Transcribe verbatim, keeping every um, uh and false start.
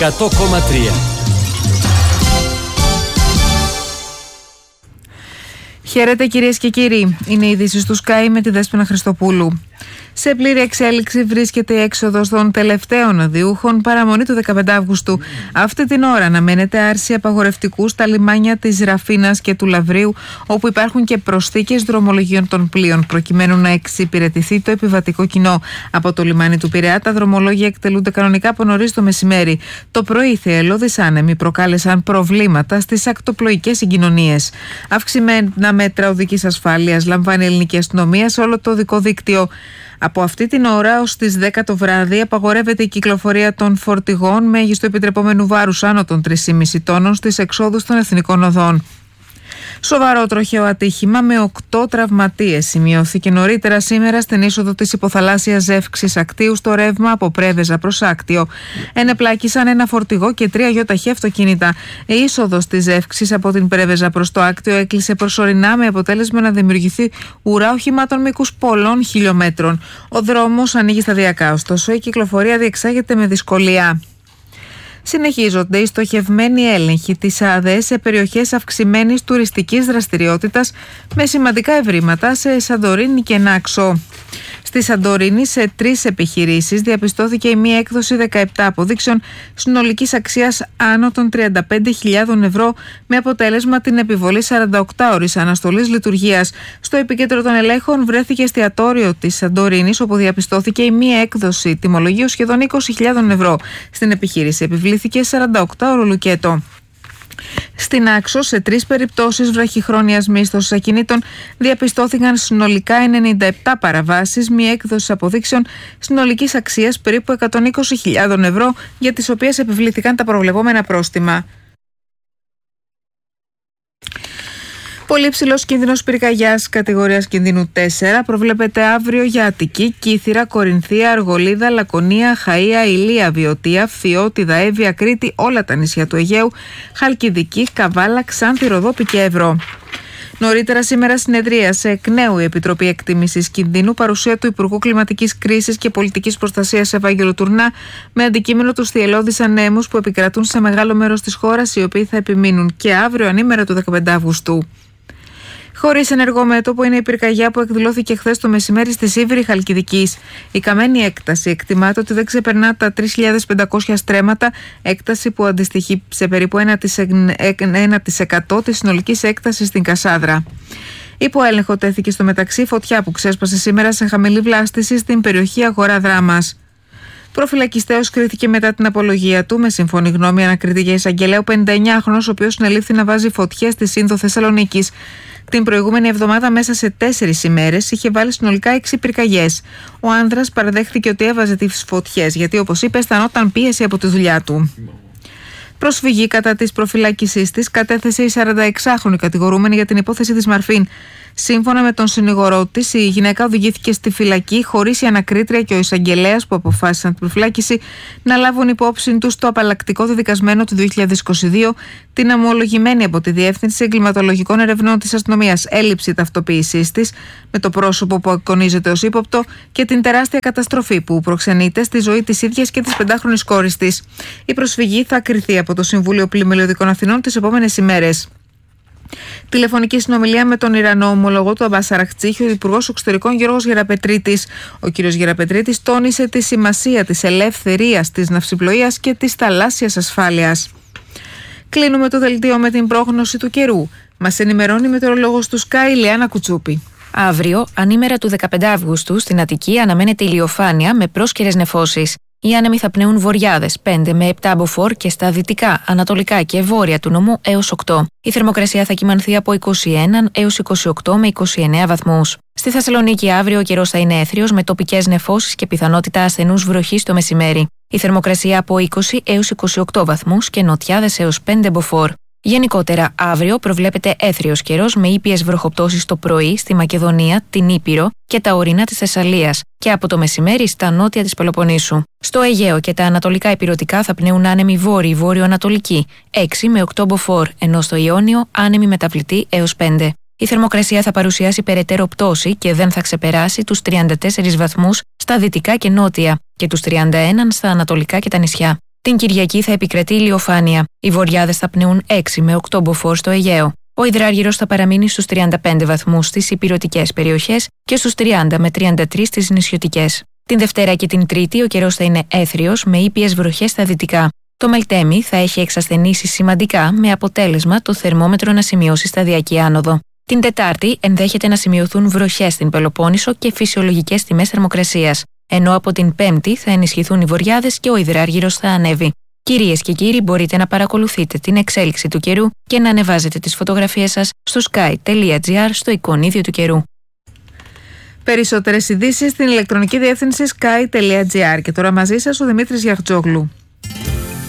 εκατό κόμμα τρία. Χαίρετε κυρίες και κύριοι. Είναι οι ειδήσεις του Sky με τη Δέσποινα Χριστοπούλου. Σε πλήρη εξέλιξη βρίσκεται η έξοδος των τελευταίων οδειούχων παραμονή του δεκαπέντε Αυγούστου. Αυτή την ώρα αναμένεται άρση απαγορευτικού στα λιμάνια της Ραφίνας και του Λαβρίου, όπου υπάρχουν και προσθήκες δρομολογίων των πλοίων, προκειμένου να εξυπηρετηθεί το επιβατικό κοινό. Από το λιμάνι του Πειραιά, τα δρομολόγια εκτελούνται κανονικά από νωρίς το μεσημέρι. Το πρωί, οι θυελλώδεις άνεμοι προκάλεσαν προβλήματα στις ακτοπλοϊκές συγκοινωνίες. Αυξημένα μέτρα οδικής ασφάλειας λαμβάνει η ελληνική αστυνομία σε όλο το οδικό δίκτυο. Από αυτή την ώρα ως τις δέκα το βράδυ απαγορεύεται η κυκλοφορία των φορτηγών μέγιστο επιτρεπόμενου βάρους άνω των τρία κόμμα πέντε τόνων στις εξόδους των εθνικών οδών. Σοβαρό τροχαίο ατύχημα με οκτώ τραυματίες σημειώθηκε νωρίτερα σήμερα στην είσοδο της υποθαλάσσιας ζεύξης Ακτίου στο ρεύμα από Πρέβεζα προς Άκτιο. Ενεπλάκησαν ένα φορτηγό και τρία γιοταχή αυτοκίνητα. Η είσοδος της ζεύξης από την Πρέβεζα προς το Άκτιο έκλεισε προσωρινά με αποτέλεσμα να δημιουργηθεί ουρά οχημάτων μήκους πολλών χιλιόμετρων. Ο δρόμος ανοίγει σταδιακά, ωστόσο η κυκλοφορία διεξάγεται με δυσκολία. Συνεχίζονται οι στοχευμένοι έλεγχοι της ΑΔΕ σε περιοχές αυξημένης τουριστικής δραστηριότητας με σημαντικά ευρήματα σε Σαντορίνη και Νάξο. Στη Σαντορίνη, σε τρεις επιχειρήσεις διαπιστώθηκε η μία έκδοση δεκαεπτά αποδείξεων συνολικής αξίας άνω των τριάντα πέντε χιλιάδες ευρώ, με αποτέλεσμα την επιβολή σαράντα οκτώ ώρες αναστολής λειτουργίας. Στο επίκεντρο των ελέγχων βρέθηκε εστιατόριο της Σαντορίνης, όπου διαπιστώθηκε η μία έκδοση τιμολογίου σχεδόν είκοσι χιλιάδες ευρώ. Στην επιχείρηση επιβλήθηκε σαράντα οκτώ ώρο λουκέτο. Στην Άξο, σε τρεις περιπτώσεις βραχυχρόνιας μίσθωσης ακινήτων διαπιστώθηκαν συνολικά ενενήντα επτά παραβάσεις, μία έκδοση αποδείξεων συνολικής αξίας περίπου εκατόν είκοσι χιλιάδες ευρώ, για τις οποίες επιβλήθηκαν τα προβλεπόμενα πρόστιμα. Πολύ ψηλός κίνδυνος πυρκαγιάς κατηγορίας κινδύνου τέσσερα προβλέπεται αύριο για Αττική, Κύθυρα, Κορινθία, Αργολίδα, Λακωνία, Χαΐα, Ηλία, Βιωτία, Φθιώτιδα, Εύβοια, Κρήτη, όλα τα νησιά του Αιγαίου, Χαλκιδική, Καβάλα, Ξάνθη, Ροδόπη και Εύρω. Νωρίτερα σήμερα συνεδρίασε εκ νέου η Επιτροπή Εκτίμησης Κινδύνου, παρουσία του Υπουργού Κλιματικής Κρίσης και Πολιτικής Προστασίας Ευάγγελου Τουρνά, με αντικείμενο τους θυελλώδεις ανέμους που επικρατούν σε μεγάλο μέρος της χώρας, οι οποίοι θα επιμείνουν και αύριο ανήμερα του δεκαπέντε Αυγούστου. Χωρίς ενεργό μέτωπο είναι η πυρκαγιά που εκδηλώθηκε χθες το μεσημέρι στη Σίβηρη Χαλκιδικής. Η καμένη έκταση εκτιμάται ότι δεν ξεπερνά τα τρεις χιλιάδες πεντακόσια στρέμματα, έκταση που αντιστοιχεί σε περίπου ένα τοις εκατό της συνολικής έκτασης στην Κασάδρα. Υπό έλεγχο τέθηκε στο μεταξύ φωτιά που ξέσπασε σήμερα σε χαμηλή βλάστηση στην περιοχή Αγορά Δράμας. Προφυλακιστέος κρίθηκε μετά την απολογία του, με σύμφωνη γνώμη ανακρίτη για εισαγγελέα πενήντα εννιάχρονος, ο οποίος συνελήφθη να βάζει φωτιές στη Σύνδο Θεσσαλονίκης. Την προηγούμενη εβδομάδα, μέσα σε τέσσερις ημέρες, είχε βάλει συνολικά έξι πυρκαγιές. Ο άνδρας παραδέχθηκε ότι έβαζε τις φωτιές, γιατί, όπως είπε, αισθανόταν πίεση από τη δουλειά του. Προσφυγή κατά της προφυλάκησής της κατέθεσε η σαρανταεξάχρονη κατηγορούμενη για την υπόθεση της Μαρφίν. Σύμφωνα με τον συνηγορό της, η γυναίκα οδηγήθηκε στη φυλακή χωρίς η ανακρίτρια και ο εισαγγελέας που αποφάσισαν την προφυλάκηση να λάβουν υπόψη τους το απαλλακτικό δεδικασμένο του δύο χιλιάδες είκοσι δύο, την ομολογημένη από τη Διεύθυνση Εγκληματολογικών Ερευνών της Αστυνομίας έλλειψη ταυτοποίησής της με το πρόσωπο που εικονίζεται ως ύποπτο και την τεράστια καταστροφή που προξενείται στη ζωή της ίδιας και της πεντάχρονης κόρης της. Η προσφυγή θα κριθεί από το Συμβούλιο Πλημελιωδικών Αθηνών τις επόμενες ημέρες. Τηλεφωνική συνομιλία με τον Ιρανό ομολογό του Αμπάς Αραχτσίχη, ο Υπουργός Εξωτερικών Γιώργος Γεραπετρίτης. Ο κ. Γεραπετρίτης τόνισε τη σημασία της ελευθερίας της ναυσιπλοείας και της θαλάσσιας ασφάλειας. Κλείνουμε το δελτίο με την πρόγνωση του καιρού. Μας ενημερώνει η μετεωρολόγος του Sky, Λιάννα Κουτσούπη. Αύριο, ανήμερα του δεκαπέντε Αυγούστου, στην Αττική αναμένεται ηλιοφάνεια με πρόσκαιρες νεφώσεις. Οι άνεμοι θα πνέουν βορειάδες πέντε με επτά μποφόρ και στα δυτικά, ανατολικά και βόρεια του νομού έως οκτώ. Η θερμοκρασία θα κυμανθεί από είκοσι ένα έως είκοσι οκτώ με είκοσι εννέα βαθμούς. Στη Θεσσαλονίκη αύριο ο καιρός θα είναι έθριος με τοπικές νεφώσεις και πιθανότητα ασθενούς βροχής το μεσημέρι. Η θερμοκρασία από είκοσι έως είκοσι οκτώ βαθμούς και νοτιάδες έως πέντε μποφόρ. Γενικότερα, αύριο προβλέπεται έθριος καιρός με ήπιες βροχοπτώσεις το πρωί στη Μακεδονία, την Ήπειρο και τα ορεινά της Θεσσαλίας και από το μεσημέρι στα νότια της Πελοποννήσου. Στο Αιγαίο και τα ανατολικά ηπειρωτικά θα πνέουν άνεμοι βόρειοι-βόρειο-ανατολικοί έξι με οκτώ μποφόρ, ενώ στο Ιόνιο άνεμοι μεταβλητοί έως πέντε. Η θερμοκρασία θα παρουσιάσει περαιτέρω πτώση και δεν θα ξεπεράσει τους τριάντα τέσσερις βαθμούς στα δυτικά και νότια και τους τριάντα ένα στα ανατολικά και τα νησιά. Την Κυριακή θα επικρατεί ηλιοφάνεια. Οι βοριάδες θα πνέουν έξι με οκτώ μποφόρ στο Αιγαίο. Ο υδράργυρος θα παραμείνει στους τριάντα πέντε βαθμούς στις ηπειρωτικές περιοχές και στους τριάντα με τριάντα τρία στις νησιωτικές. Την Δευτέρα και την Τρίτη ο καιρός θα είναι έθριος με ήπιες βροχές στα δυτικά. Το Μελτέμι θα έχει εξασθενήσει σημαντικά με αποτέλεσμα το θερμόμετρο να σημειώσει σταδιακή άνοδο. Την Τετάρτη ενδέχεται να σημειωθούν βροχές στην Πελοπόννησο και φυσιολογικές τιμές θερμοκρασίας, ενώ από την Πέμπτη θα ενισχυθούν οι βοριάδες και ο υδράργυρος θα ανέβει. Κυρίες και κύριοι, μπορείτε να παρακολουθείτε την εξέλιξη του καιρού και να ανεβάζετε τις φωτογραφίες σας στο sky τελεία gr στο εικονίδιο του καιρού. Περισσότερες ειδήσεις στην ηλεκτρονική διεύθυνση sky τελεία gr. Και τώρα μαζί σας ο Δημήτρης Γιαχτζόγλου.